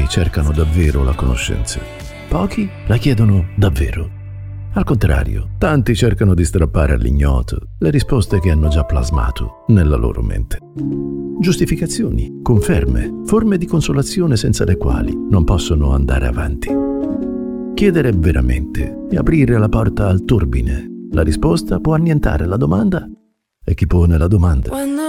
Alcuni cercano davvero la conoscenza, pochi la chiedono davvero. Al contrario, tanti cercano di strappare all'ignoto le risposte che hanno già plasmato nella loro mente. Giustificazioni, conferme, forme di consolazione senza le quali non possono andare avanti. Chiedere veramente e aprire la porta al turbine. La risposta può annientare la domanda e chi pone la domanda